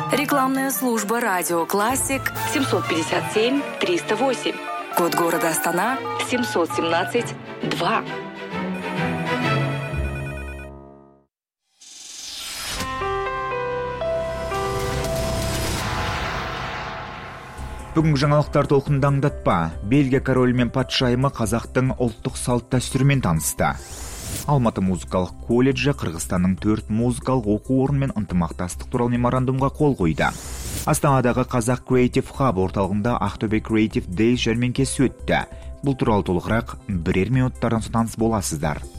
Рекламная служба «Радио Классик» 757-308. Код города Астана 717-2. Бүгінгі жаңалықтар толқындаңдатпа. Бельгия королі мен патшайымы қазақтың ұлттық салт дәстүрімен танысты. Алматы музыкалық колледжі Қырғызстанның 4 музыкалық оқу орнымен ынтымақтастық туралы меморандумға қол қойды. Астанадағы Қазақ Creative Hub орталығында Ақтөбе Creative Days жәрмеңкесі өтті. Бұл туралы толығырақ бірер минуттардан соң таныс боласыздар.